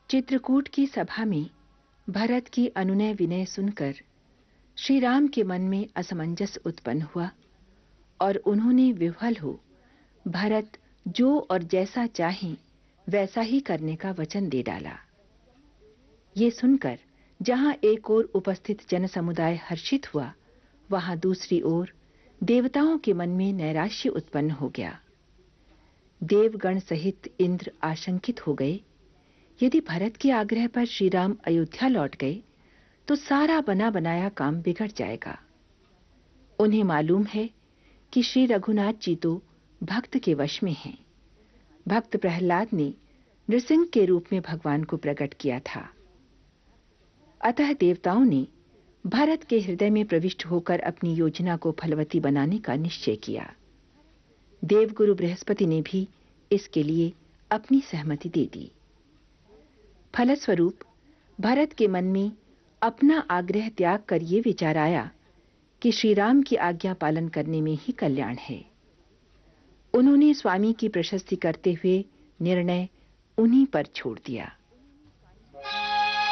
चित्रकूट की सभा में भरत की अनुनय विनय सुनकर श्री राम के मन में असमंजस उत्पन्न हुआ और उन्होंने विह्वल हो भरत जो और जैसा चाहें वैसा ही करने का वचन दे डाला। ये सुनकर जहां एक ओर उपस्थित जनसमुदाय हर्षित हुआ, वहां दूसरी ओर देवताओं के मन में नैराश्य उत्पन्न हो गया। देवगण सहित इंद्र आशंकित हो गए। यदि भरत के आग्रह पर श्री राम अयोध्या लौट गए तो सारा बना बनाया काम बिगड़ जाएगा। उन्हें मालूम है कि श्री रघुनाथ जी तो भक्त के वश में हैं। भक्त प्रहलाद ने नृसिंह के रूप में भगवान को प्रकट किया था। अतः देवताओं ने भरत के हृदय में प्रविष्ट होकर अपनी योजना को फलवती बनाने का निश्चय किया। देवगुरु बृहस्पति ने भी इसके लिए अपनी सहमति दे दी। फलस्वरूप भरत के मन में अपना आग्रह त्याग कर ये विचार आया कि श्री राम की आज्ञा पालन करने में ही कल्याण है। उन्होंने स्वामी की प्रशस्ति करते हुए निर्णय उन्हीं पर छोड़ दिया।